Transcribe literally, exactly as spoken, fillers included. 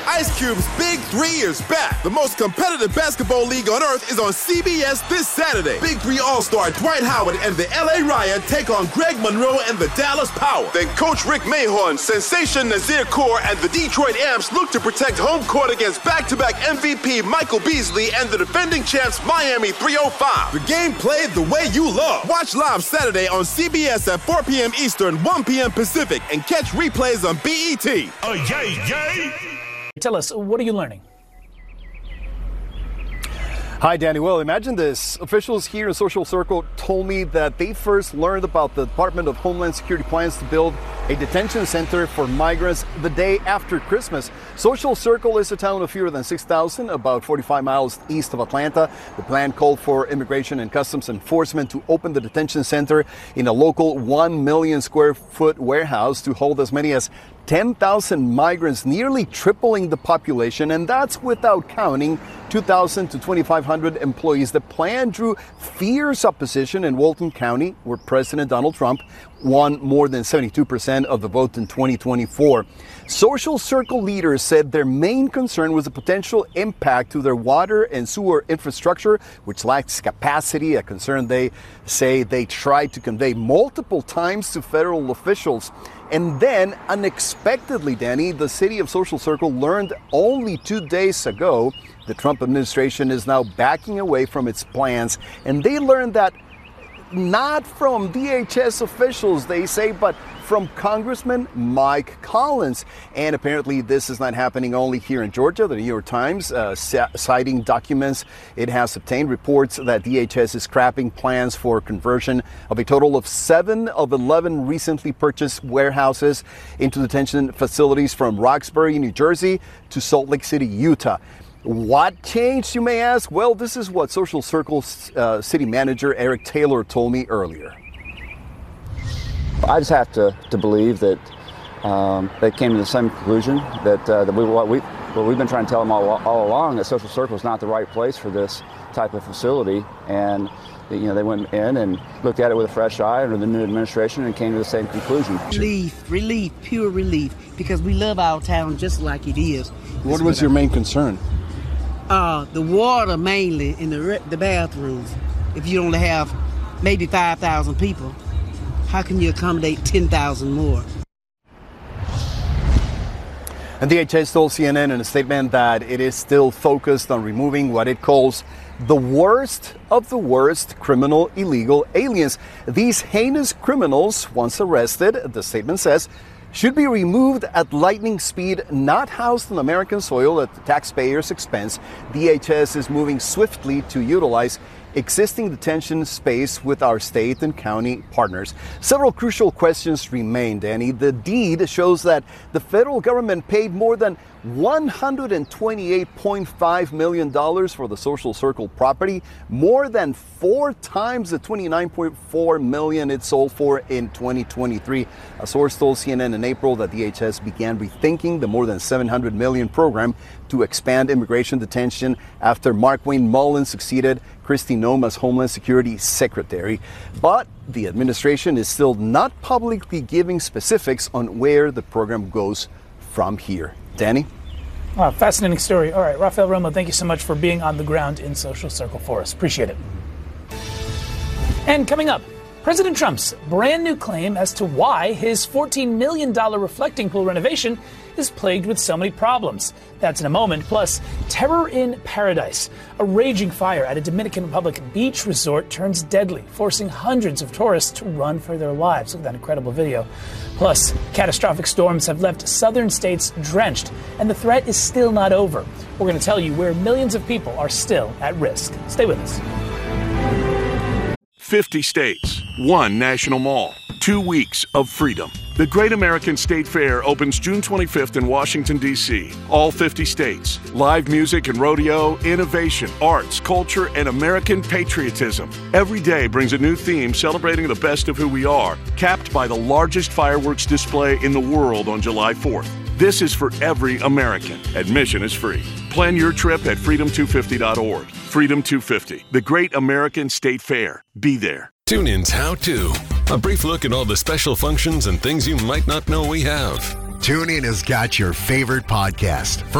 Ice Cube's Big Three is back. The most competitive basketball league on earth is on C B S this Saturday. Big Three All-Star Dwight Howard and the L A Riot take on Greg Monroe and the Dallas Power. Then Coach Rick Mahorn, Sensation Nazir Kaur, and the Detroit Amps look to protect home court against back-to-back M V P Michael Beasley and the defending champs Miami three oh five. The game played the way you love. Watch live Saturday on C B S at four p.m. Eastern, one p.m. Pacific, and catch replays on B E T. Oh, yay, yay! Tell us, what are you learning? Hi, Danny. Well, imagine this. Officials here in Social Circle told me that they first learned about the Department of Homeland Security plans to build a detention center for migrants the day after Christmas. Social Circle is a town of fewer than six thousand, about forty-five miles east of Atlanta. The plan called for Immigration and Customs Enforcement to open the detention center in a local one million square foot warehouse to hold as many as ten thousand migrants, nearly tripling the population, and that's without counting two thousand to twenty-five hundred employees. The plan drew fierce opposition in Walton County, where President Donald Trump won more than seventy-two percent of the vote in twenty twenty-four. Social Circle leaders said their main concern was the potential impact to their water and sewer infrastructure, which lacks capacity, a concern they say they tried to convey multiple times to federal officials. And then, unexpectedly, Danny, the city of Social Circle learned only two days ago the Trump administration is now backing away from its plans. And they learned that not from D H S officials, they say, but from Congressman Mike Collins. And apparently this is not happening only here in Georgia. The New York Times, uh, citing documents it has obtained, reports that D H S is scrapping plans for conversion of a total of seven of eleven recently purchased warehouses into detention facilities from Roxbury, New Jersey to Salt Lake City, Utah. What changed, you may ask? Well, this is what Social Circle's uh, city manager Eric Taylor told me earlier. I just have to, to believe that um, they came to the same conclusion that, uh, that we, what, we, what we've been trying to tell them all, all along, that Social Circle is not the right place for this type of facility. And you know, they went in and looked at it with a fresh eye under the new administration and came to the same conclusion. Relief, relief, pure relief, because we love our town just like it is. What was your main concern? Uh, the water mainly in the the bathrooms. If you only have maybe five thousand people, how can you accommodate ten thousand more? And D H S told C N N in a statement that it is still focused on removing what it calls the worst of the worst criminal illegal aliens. These heinous criminals, once arrested, the statement says, should be removed at lightning speed, not housed on American soil at the taxpayers' expense. D H S is moving swiftly to utilize existing detention space with our state and county partners. Several crucial questions remain, Danny. The deed shows that the federal government paid more than one hundred twenty-eight point five million dollars for the Social Circle property, more than four times the twenty-nine point four million dollars it sold for in twenty twenty-three. A source told C N N in April that D H S began rethinking the more than seven hundred million dollars program to expand immigration detention after Markwayne Mullin succeeded Kristi Noem as Homeland Security Secretary. But the administration is still not publicly giving specifics on where the program goes from here. Danny? Wow, fascinating story. All right, Rafael Romo, thank you so much for being on the ground in Social Circle for us. Appreciate it. And coming up, President Trump's brand new claim as to why his fourteen million dollars reflecting pool renovation is plagued with so many problems. That's in a moment. Plus, terror in paradise. A raging fire at a Dominican Republic beach resort turns deadly, forcing hundreds of tourists to run for their lives. Look at that incredible video. Plus, catastrophic storms have left southern states drenched, and the threat is still not over. We're going to tell you where millions of people are still at risk. Stay with us. fifty states, one national mall, two weeks of freedom. The Great American State Fair opens June twenty-fifth in Washington, D C All fifty states. Live music and rodeo, innovation, arts, culture, and American patriotism. Every day brings a new theme celebrating the best of who we are, capped by the largest fireworks display in the world on July fourth. This is for every American. Admission is free. Plan your trip at freedom two fifty dot org. Freedom two fifty, the Great American State Fair. Be there. TuneIn's How To. A brief look at all the special functions and things you might not know we have. TuneIn has got your favorite podcast.